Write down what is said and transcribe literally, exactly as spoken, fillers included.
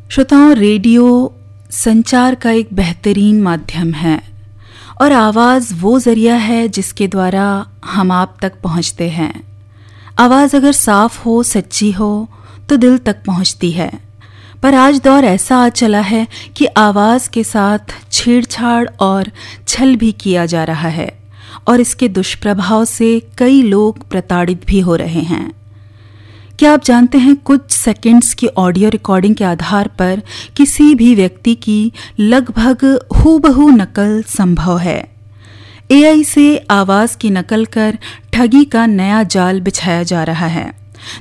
श्रोताओं, रेडियो संचार का एक बेहतरीन माध्यम है और आवाज़ वो ज़रिया है जिसके द्वारा हम आप तक पहुंचते हैं। आवाज़ अगर साफ हो, सच्ची हो तो दिल तक पहुंचती है। पर आज दौर ऐसा आ चला है कि आवाज़ के साथ छेड़छाड़ और छल भी किया जा रहा है और इसके दुष्प्रभाव से कई लोग प्रताड़ित भी हो रहे हैं। क्या आप जानते हैं, कुछ सेकंड्स की ऑडियो रिकॉर्डिंग के आधार पर किसी भी व्यक्ति की लगभग हूबहू नकल संभव है। एआई से आवाज़ की नकल कर ठगी का नया जाल बिछाया जा रहा है।